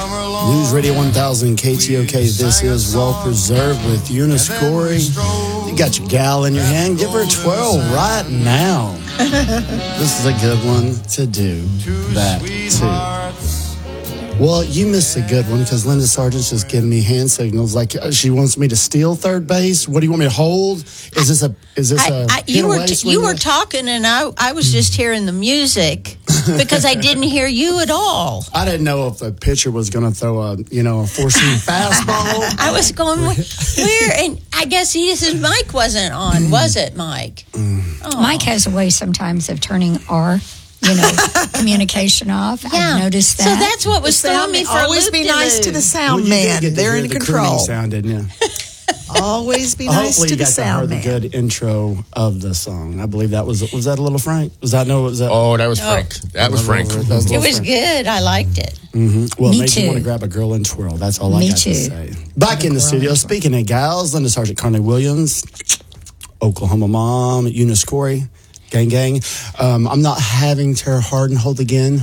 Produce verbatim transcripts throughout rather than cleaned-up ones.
News Radio one thousand K T O K. This is Well Preserved with Eunice Corey. You got your gal in your hand. Give her a twirl right now. This is a good one to do that too. Well, you missed a good one because Linda Sargent's just giving me hand signals like she wants me to steal third base. What do you want me to hold? Is this a is this a I, I, you were t- you were talking and I I was just hearing the music because I didn't hear you at all. I didn't know if the pitcher was going to throw a you know a four seam fastball. I was going where and I guess his mic wasn't on, was it, Mike? Oh. Mike has a way sometimes of turning our you know, communication off. Yeah. I've noticed that. So that's what was throwing me for a Always loop be nice to the sound well, man. To They're in the control. Sound, didn't you? Always be nice Hopefully to you the got sound to man. hear the good intro of the song. I believe that was was that a little Frank? Was that no? Was that? Oh, that was Frank. Oh. That was Frank. That was it was Frank. good. I liked it. Mm-hmm. Well, Me it made too. you want to grab a girl and twirl. That's all I Me got too. to say. Back in the studio, speaking of gals, Linda Sargent, Carney Williams, Oklahoma mom, Eunice Corey. Gang, gang. Um, I'm not having Tara Harden hold again.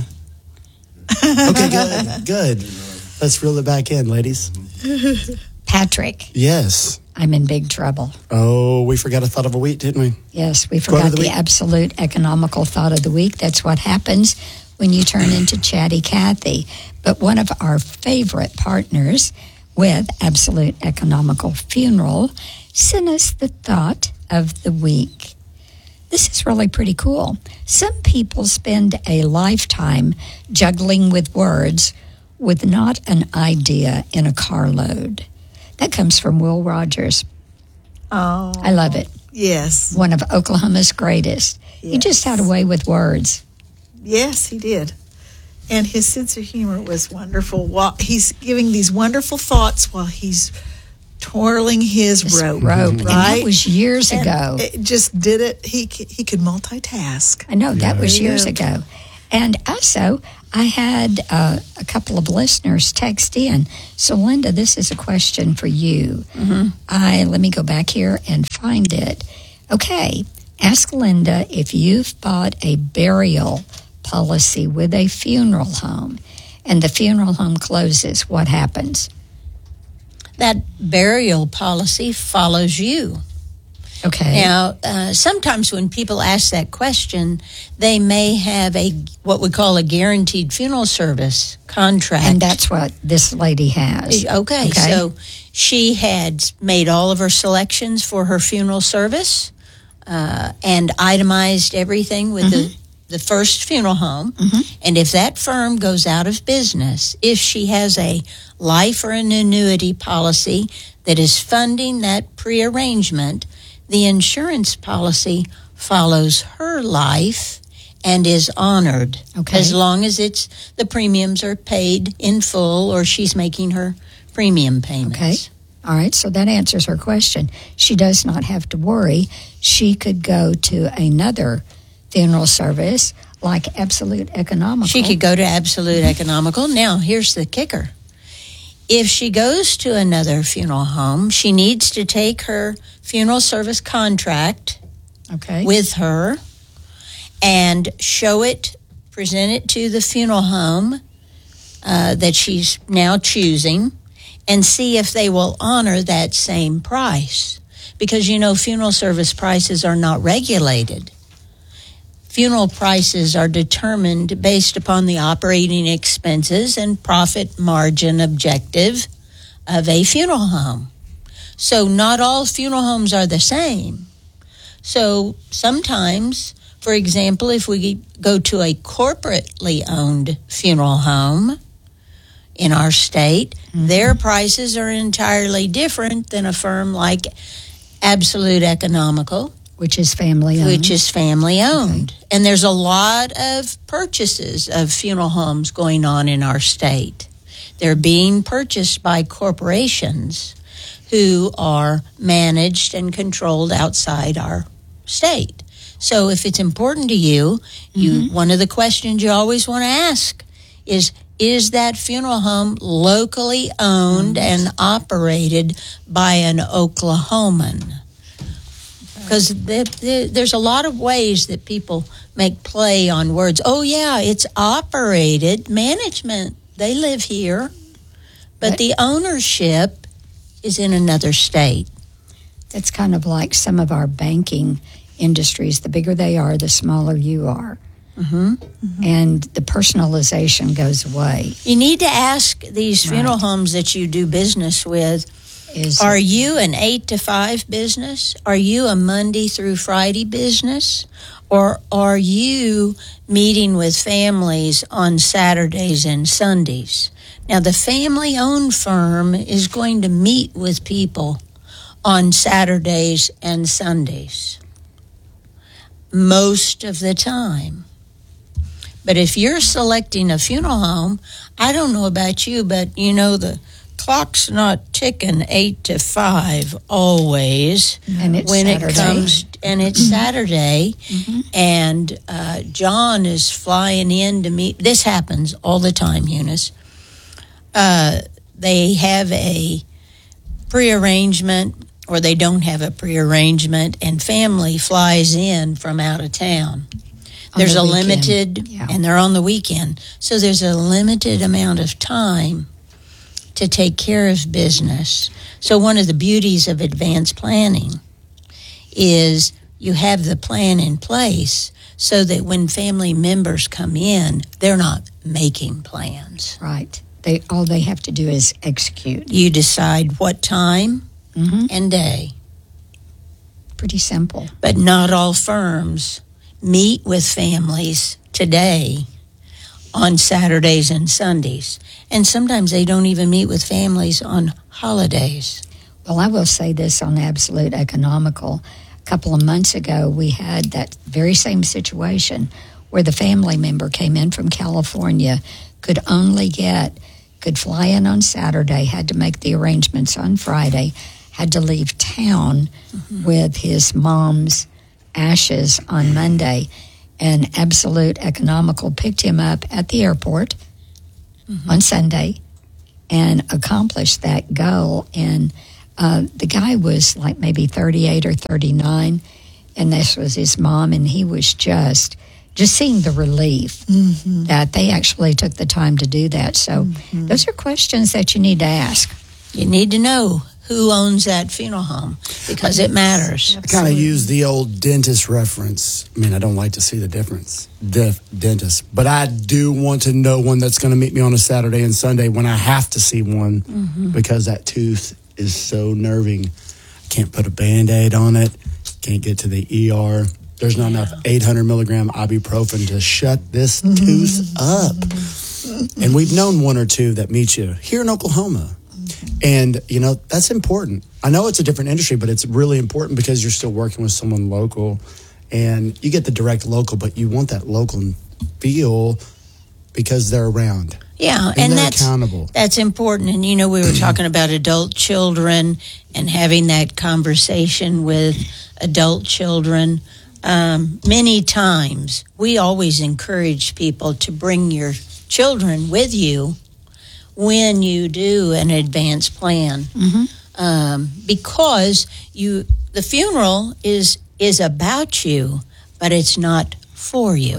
Okay, good, good. Let's reel it back in, ladies. Patrick. Yes. I'm in big trouble. Oh, we forgot a thought of a week, didn't we? Yes, we forgot the, the absolute economical thought of the week. That's what happens when you turn into Chatty Cathy. But one of our favorite partners with Absolute Economical Funeral sent us the thought of the week. This is really pretty cool. Some people spend a lifetime juggling with words with not an idea in a carload. That comes from Will Rogers. Oh. I love it. Yes. One of Oklahoma's greatest. Yes. He just had a way with words. Yes, he did. And his sense of humor was wonderful. While he's giving these wonderful thoughts while he's twirling his This rope, rope, right? And that was years and ago. It just did it. He he could multitask. I know that yeah. was years ago. And also, I had uh, a couple of listeners text in. So, Linda, this is a question for you. Mm-hmm. I let me go back here and find it. Okay, ask Linda if you've bought a burial policy with a funeral home, and the funeral home closes. What happens? That burial policy follows you. Okay. Now, uh, sometimes when people ask that question, they may have a what we call a guaranteed funeral service contract. And that's what this lady has. Okay, okay. So she had made all of her selections for her funeral service uh, and itemized everything with mm-hmm. the the first funeral home. Mm-hmm. And if that firm goes out of business, if she has a life or an annuity policy that is funding that prearrangement, the insurance policy follows her life and is honored okay. as long as it's the premiums are paid in full or she's making her premium payments. Okay. All right, so that answers her question. She does not have to worry. She could go to another funeral service like Absolute Economical. She could go to Absolute Economical. Now, here's the kicker. If she goes to another funeral home, she needs to take her funeral service contract okay. with her and show it, present it to the funeral home uh, that she's now choosing and see if they will honor that same price. Because, you know, funeral service prices are not regulated. Funeral prices are determined based upon the operating expenses and profit margin objective of a funeral home. So not all funeral homes are the same. So sometimes, for example, if we go to a corporately owned funeral home in our state, mm-hmm. their prices are entirely different than a firm like Absolute Economical, which is family owned. Which is family owned. Okay. And there's a lot of purchases of funeral homes going on in our state. They're being purchased by corporations who are managed and controlled outside our state. So if it's important to you, mm-hmm. you one of the questions you always want to ask is, is that funeral home locally owned mm-hmm. and operated by an Oklahoman? Because the, the, there's a lot of ways that people make play on words. Oh, yeah, it's operated. Management, they live here. but, But- the ownership is in another state. That's kind of like some of our banking industries. The bigger they are, the smaller you are. Mm-hmm. And the personalization goes away. You need to ask these funeral Right. homes that you do business with, Is are you an eight to five business? Are you a Monday through Friday business? Or are you meeting with families on Saturdays and Sundays? Now, the family-owned firm is going to meet with people on Saturdays and Sundays most of the time. But if you're selecting a funeral home, I don't know about you, but you know the clock's not ticking eight to five always. And it's when Saturday. it comes, and it's Saturday, and uh, John is flying in to meet. This happens all the time, Eunice. Uh, they have a prearrangement, or they don't have a prearrangement, and family flies in from out of town. On There's the a weekend. limited, Yeah. and they're on the weekend. So there's a limited amount of time to take care of business. So one of the beauties of advanced planning is you have the plan in place so that when family members come in, they're not making plans. Right. They all they have to do is execute. You decide what time Mm-hmm. and day. Pretty simple. But not all firms meet with families today on Saturdays and Sundays. And sometimes they don't even meet with families on holidays. Well, I will say this on Absolute Economical. A couple of months ago, we had that very same situation where the family member came in from California, could only get, could fly in on Saturday, had to make the arrangements on Friday, had to leave town with his mom's ashes on Monday. And Absolute Economical picked him up at the airport on Sunday and accomplished that goal. And uh, the guy was like maybe thirty-eight or thirty-nine, and this was his mom, and he was just just seeing the relief that they actually took the time to do that. So those are questions that you need to ask. You need to know who owns that funeral home because it matters. I kind of use the old dentist reference. I mean, I don't like to see the difference, the dentist, but I do want to know one that's going to meet me on a Saturday and Sunday when I have to see one because that tooth is so nerving. I can't put a Band-Aid on it. Can't get to the E R. There's not enough eight hundred milligram ibuprofen to shut this tooth up. And we've known one or two that meet you here in Oklahoma. And, you know, that's important. I know it's a different industry, but it's really important because you're still working with someone local. And you get the direct local, but you want that local feel because they're around. Yeah, And and they're that's accountable. that's important. And you know, we were talking about adult children and having that conversation with adult children. Um, many times, we always encourage people to bring your children with you when you do an advanced plan, um, because you the funeral is is about you, but it's not for you.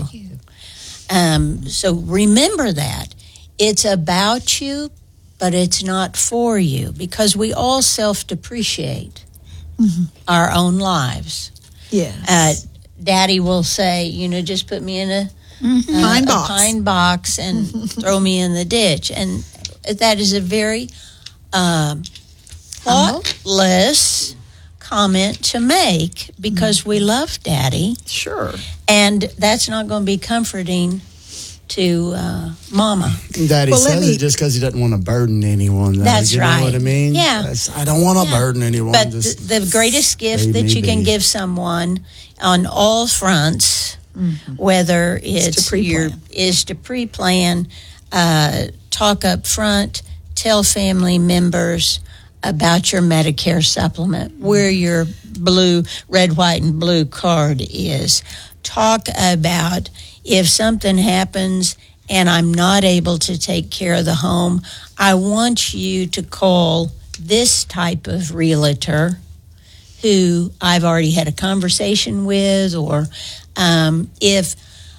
Um, so remember that. It's about you, but it's not for you, because we all self-depreciate our own lives. Yes. Uh, Daddy will say, you know, just put me in a, uh, Pine a box. pine box and throw me in the ditch. And that is a very um, thoughtless comment to make because we love Daddy. Sure. And that's not going to be comforting to uh, Mama. Daddy Well, let says me- it just because he doesn't want to burden anyone. Though. That's you right. know what I mean? Yeah. That's- I don't want to Yeah. burden anyone. But just the, the greatest gift leave that me you can be. give someone on all fronts, whether it's to pre-plan. your is to pre-plan, uh, talk up front, tell family members about your Medicare supplement, where your blue, red, white, and blue card is. Talk about if something happens and I'm not able to take care of the home, I want you to call this type of realtor who I've already had a conversation with, or um, if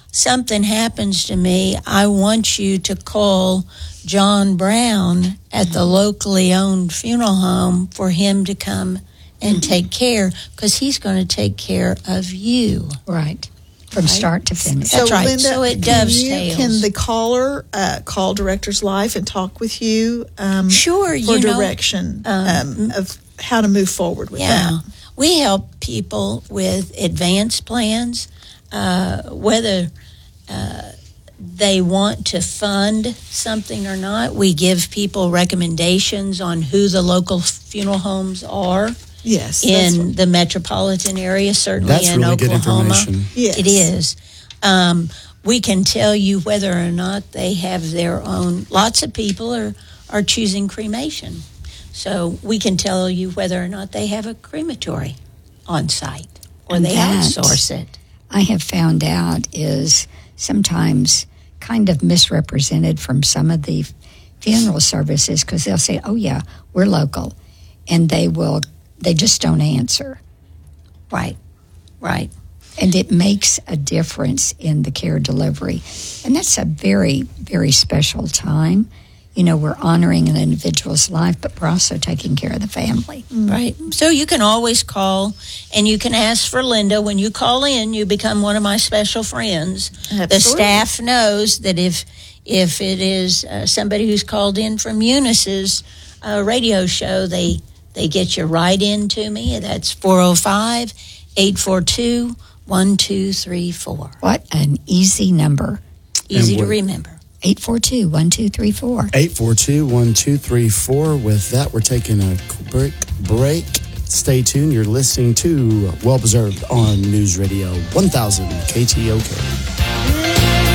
something happens to me, I want you to call John Brown at the locally owned funeral home for him to come and take care, because he's going to take care of you. Right. From Right. start to finish. That's so, right. Linda, So it can, dovetails. you, can the caller uh, call Directors Life and talk with you um, Sure, for you know, direction um, um, of how to move forward with Yeah. that? We help people with advanced plans, uh, whether uh, they want to fund something or not. We give people recommendations on who the local funeral homes are Yes. that's in the metropolitan area, certainly That's in really good Oklahoma. information. Yes. It is. Um, we can tell you whether or not they have their own. Lots of people are, are choosing cremation. So we can tell you whether or not they have a crematory on site or And they that- outsource it. I have found out is sometimes kind of misrepresented from some of the funeral services, because they'll say, oh yeah, we're local, and they will they just don't answer, Right, right. and it makes a difference in the care delivery. And that's a very, very special time. You know, we're honoring an individual's life, but we're also taking care of the family. Right. So you can always call and you can ask for Linda. When you call in, you become one of my special friends. The Absolutely. staff knows that if if it is uh, somebody who's called in from Eunice's uh, radio show, they they get you right into me. That's four oh five, eight four two, one two three four. What an easy number. Easy And to what- remember. eight four two, one two three four. eight four two, one two three four. With that, we're taking a quick break. Stay tuned. You're listening to Well Preserved on News Radio one thousand K T O K.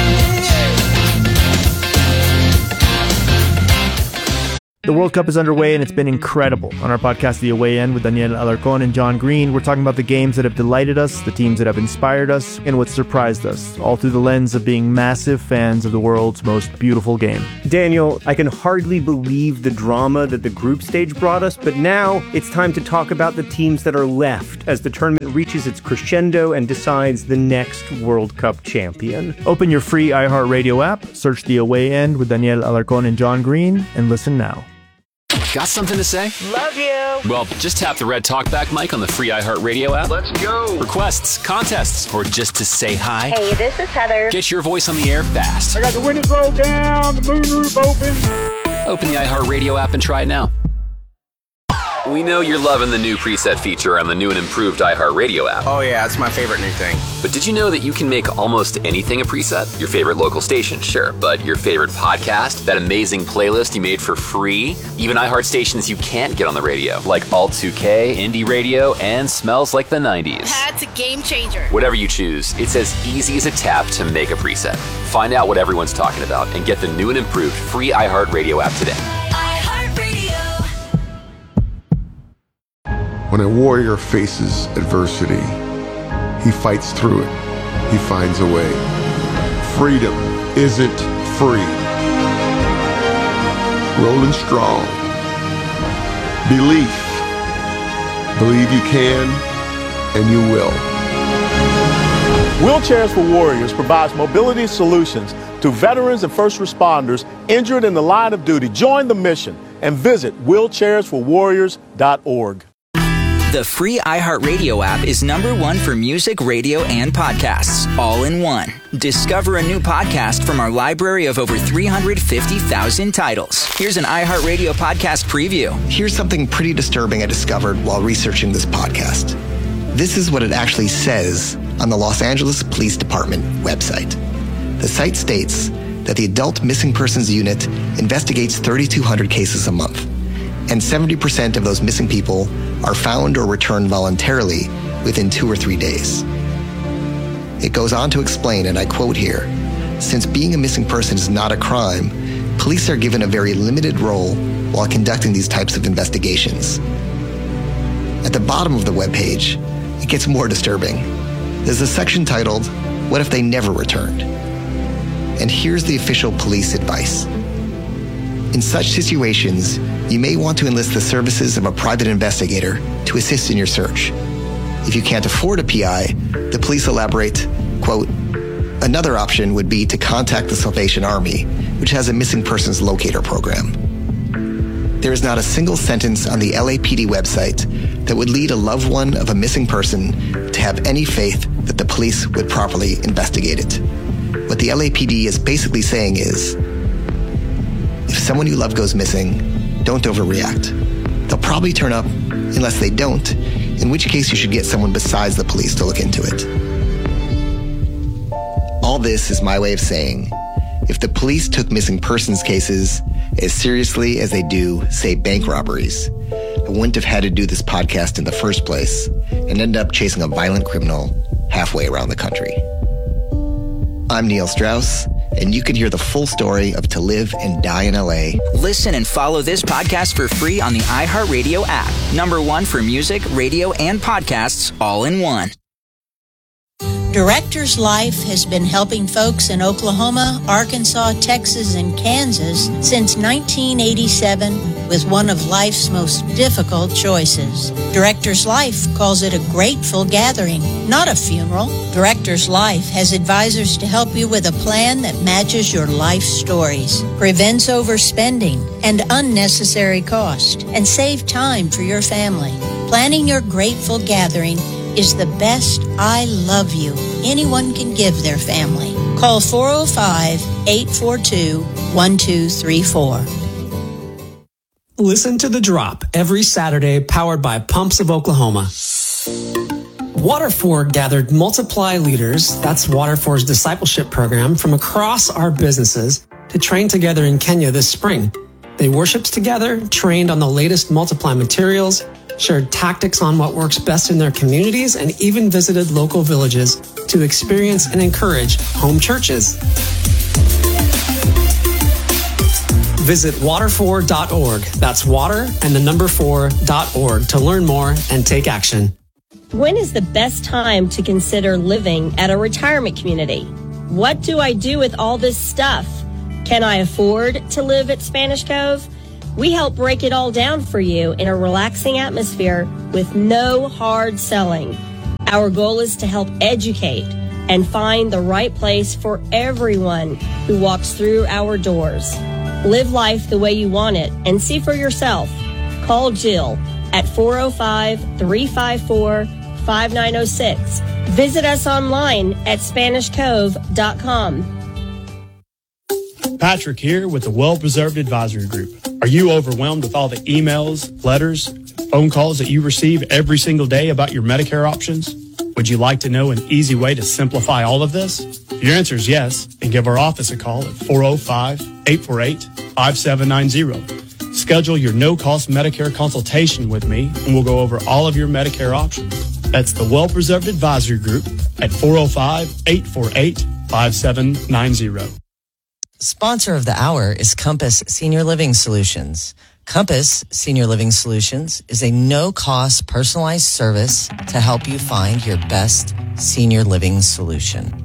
The World Cup is underway and it's been incredible. On our podcast, The Away End, with Daniel Alarcón and John Green, we're talking about the games that have delighted us, the teams that have inspired us, and what surprised us, all through the lens of being massive fans of the world's most beautiful game. Daniel, I can hardly believe the drama that the group stage brought us, but now it's time to talk about the teams that are left as the tournament reaches its crescendo and decides the next World Cup champion. Open your free iHeartRadio app, search The Away End with Daniel Alarcón and John Green, and listen now. Got something to say? Love you. Well, just tap the red talkback mic on the free iHeartRadio app. Let's go. Requests, contests, or just to say hi. Hey, this is Heather. Get your voice on the air fast. I got the windows rolled down, the moonroof open. Open the iHeartRadio app and try it now. We know you're loving the new preset feature on the new and improved iHeartRadio app. Oh yeah, it's my favorite new thing. But did you know that you can make almost anything a preset? Your favorite local station, sure, but your favorite podcast, that amazing playlist you made for free, even iHeart stations you can't get on the radio, like Alt two K, Indie Radio, and Smells Like the nineties. That's a game changer. Whatever you choose, it's as easy as a tap to make a preset. Find out what everyone's talking about and get the new and improved free iHeartRadio app today. When a warrior faces adversity, he fights through it. He finds a way. Freedom isn't free. Rolling strong. Belief. Believe you can, and you will. Wheelchairs for Warriors provides mobility solutions to veterans and first responders injured in the line of duty. Join the mission and visit wheelchairs for warriors dot org. The free iHeartRadio app is number one for music, radio, and podcasts, all in one. Discover a new podcast from our library of over three hundred fifty thousand titles. Here's an iHeartRadio podcast preview. Here's something pretty disturbing I discovered while researching this podcast. This is what it actually says on the Los Angeles Police Department website. The site states that the Adult Missing Persons Unit investigates thirty-two hundred cases a month, and seventy percent of those missing people are found or returned voluntarily within two or three days. It goes on to explain, and I quote here, since being a missing person is not a crime, police are given a very limited role while conducting these types of investigations. At the bottom of the webpage, it gets more disturbing. There's a section titled, What If They Never Returned? And here's the official police advice. In such situations, you may want to enlist the services of a private investigator to assist in your search. If you can't afford a P I, the police elaborate, quote, Another option would be to contact the Salvation Army, which has a missing persons locator program. There is not a single sentence on the L A P D website that would lead a loved one of a missing person to have any faith that the police would properly investigate it. What the L A P D is basically saying is, if someone you love goes missing, don't overreact. They'll probably turn up unless they don't, in which case you should get someone besides the police to look into it. All this is my way of saying, if the police took missing persons cases as seriously as they do, say, bank robberies, I wouldn't have had to do this podcast in the first place and end up chasing a violent criminal halfway around the country. I'm Neil Strauss, and you can hear the full story of To Live and Die in L A. Listen and follow this podcast for free on the iHeartRadio app. Number one for music, radio, and podcasts all in one. Director's Life has been helping folks in Oklahoma, Arkansas, Texas, and Kansas since nineteen eighty-seven with one of life's most difficult choices. Director's Life calls it a grateful gathering, not a funeral. Director's Life has advisors to help you with a plan that matches your life stories, prevents overspending and unnecessary cost, and save time for your family. Planning your grateful gathering is the best I love you anyone can give their family. Call four oh five, eight four two, one two three four. Listen to The Drop every Saturday, powered by Pumps of Oklahoma. Water four gathered Multiply leaders, that's Water four's discipleship program, from across our businesses to train together in Kenya this spring. They worshiped together, trained on the latest Multiply materials, shared tactics on what works best in their communities, and even visited local villages to experience and encourage home churches. Visit water four dot org. That's water and the number four dot org to learn more and take action. When is the best time to consider living at a retirement community? What do I do with all this stuff? Can I afford to live at Spanish Cove? We help break it all down for you in a relaxing atmosphere with no hard selling. Our goal is to help educate and find the right place for everyone who walks through our doors. Live life the way you want it and see for yourself. Call Jill at four oh five, three five four, five nine oh six. Visit us online at Spanish Cove dot com. Patrick here with the Well Preserved Advisory Group. Are you overwhelmed with all the emails, letters, phone calls that you receive every single day about your Medicare options? Would you like to know an easy way to simplify all of this? If your answer is yes, then give our office a call at four oh five, eight four eight, five seven nine zero. Schedule your no-cost Medicare consultation with me, and we'll go over all of your Medicare options. That's the Well Preserved Advisory Group at four oh five, eight four eight, five seven nine zero. Sponsor of the hour is Compass Senior Living Solutions. Compass Senior Living Solutions is a no-cost personalized service to help you find your best senior living solution.